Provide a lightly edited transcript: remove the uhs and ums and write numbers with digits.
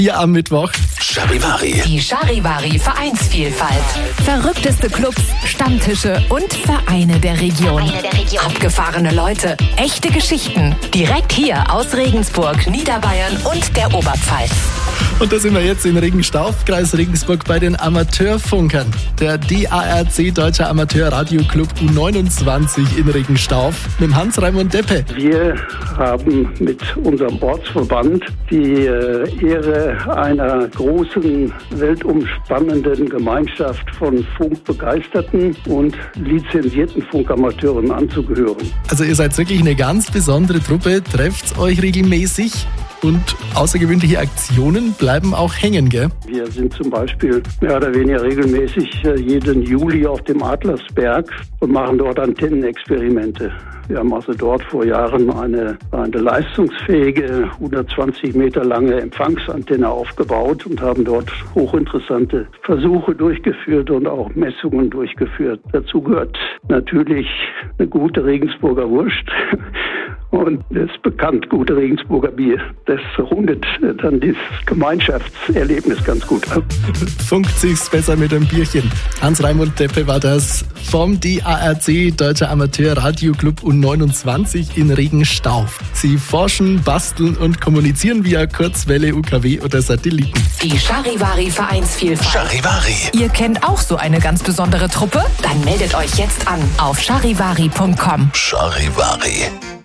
Hier am Mittwoch. Charivari. Die Charivari Vereinsvielfalt. Verrückteste Clubs, Stammtische und Vereine der Region. Abgefahrene Leute, echte Geschichten. Direkt hier aus Regensburg, Niederbayern und der Oberpfalz. Und da sind wir jetzt in Regenstauf, Kreis Regensburg, bei den Amateurfunkern. Der DARC, Deutscher Amateur-Radio-Club U29 in Regenstauf, mit dem Hans-Raimund Deppe. Wir haben mit unserem Ortsverband die Ehre einer großen, weltumspannenden Gemeinschaft von funkbegeisterten und lizenzierten Funkamateuren anzugehören. Also ihr seid wirklich eine ganz besondere Truppe, trefft euch regelmäßig und außergewöhnliche Aktionen bleiben auch hängen, gell? Wir sind zum Beispiel mehr oder weniger regelmäßig jeden Juli auf dem Adlersberg und machen dort Antennenexperimente. Wir haben also dort vor Jahren eine leistungsfähige, 120 Meter lange Empfangsantenne aufgebaut und haben dort hochinteressante Versuche durchgeführt und auch Messungen durchgeführt. Dazu gehört natürlich eine gute Regensburger Wurst. Und das ist bekannt, gute Regensburger Bier. Das rundet dann dieses Gemeinschaftserlebnis ganz gut ab. Funkt sich's besser mit einem Bierchen. Hans-Raimund Deppe war das vom DARC, Deutscher Amateur-Radio-Club U29 in Regenstauf. Sie forschen, basteln und kommunizieren via Kurzwelle, UKW oder Satelliten. Die Charivari Vereinsvielfalt. Charivari. Ihr kennt auch so eine ganz besondere Truppe? Dann meldet euch jetzt an auf charivari.com. Charivari.